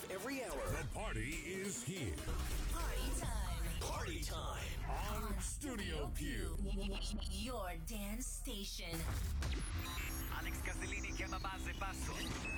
of every hour. The party is here. Party time. Party time. On Studio Q. Your dance station. Alex Castellini chiama base basso.